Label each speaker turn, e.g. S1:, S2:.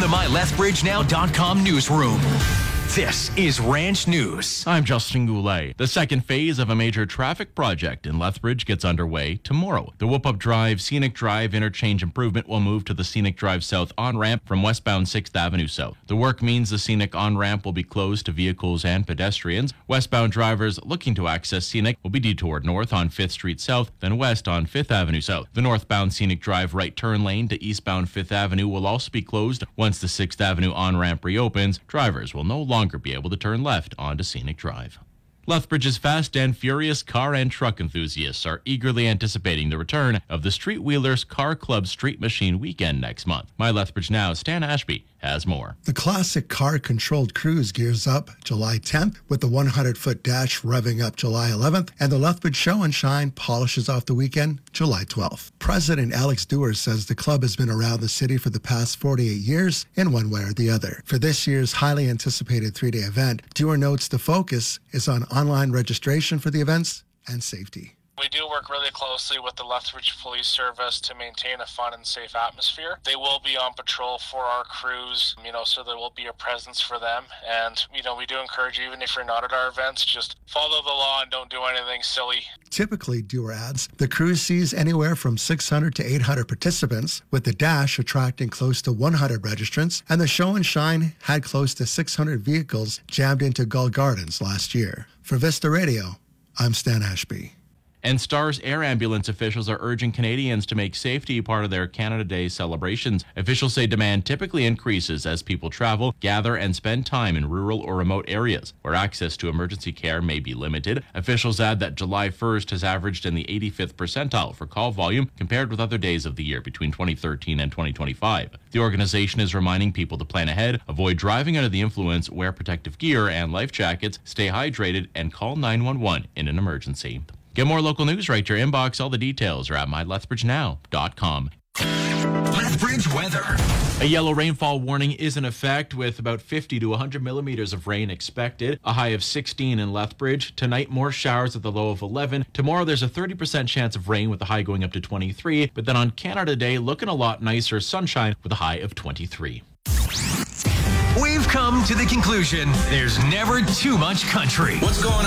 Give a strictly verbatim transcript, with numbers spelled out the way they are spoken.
S1: the my lethbridge now dot com newsroom. This is Ranch News.
S2: I'm Justin Goulet. The second phase of a major traffic project in Lethbridge gets underway tomorrow. The Whoop-Up Drive Scenic Drive interchange improvement will move to the Scenic Drive South on-ramp from westbound sixth Avenue South. The work means the Scenic on-ramp will be closed to vehicles and pedestrians. Westbound drivers looking to access Scenic will be detoured north on fifth Street South, then west on fifth Avenue South. The northbound Scenic Drive right turn lane to eastbound fifth Avenue will also be closed. Once the sixth Avenue on-ramp reopens, drivers will no longer be able to turn left onto Scenic Drive. Lethbridge's fast and furious car and truck enthusiasts are eagerly anticipating the return of the Street Wheelers Car Club Street Machine Weekend next month. My Lethbridge Now, Stan Ashby, has more.
S3: The classic car-controlled cruise gears up July tenth with the hundred foot dash revving up July eleventh, and the Lethbridge Show and Shine polishes off the weekend July twelfth. President Alex Dewar says the club has been around the city for the past forty-eight years in one way or the other. For this year's highly anticipated three-day event, Dewar notes the focus is on online registration for the events and safety.
S4: We do work really closely with the Lethbridge Police Service to maintain a fun and safe atmosphere. They will be on patrol for our crews, you know, so there will be a presence for them. And, you know, we do encourage you, even if you're not at our events, just follow the law and don't do anything silly.
S3: Typically, Dewar adds, the cruise sees anywhere from six hundred to eight hundred participants, with the Dash attracting close to one hundred registrants, and the Show and Shine had close to six hundred vehicles jammed into Gull Gardens last year. For Vista Radio, I'm Stan Ashby.
S2: And STARS air ambulance officials are urging Canadians to make safety part of their Canada Day celebrations. Officials say demand typically increases as people travel, gather, and spend time in rural or remote areas where access to emergency care may be limited. Officials add that July first has averaged in the eighty-fifth percentile for call volume compared with other days of the year between twenty thirteen and twenty twenty-five. The organization is reminding people to plan ahead, avoid driving under the influence, wear protective gear and life jackets, stay hydrated, and call nine one one in an emergency. Get more local news right to your inbox. All the details are at my lethbridge now dot com.
S1: Lethbridge weather.
S2: A yellow rainfall warning is in effect with about fifty to one hundred millimeters of rain expected. A high of sixteen in Lethbridge. Tonight, more showers with a low of eleven. Tomorrow, there's a thirty percent chance of rain with a high going up to twenty-three. But then on Canada Day, looking a lot nicer, sunshine with a high of twenty-three.
S1: We've come to the conclusion there's never too much country.
S5: What's going on?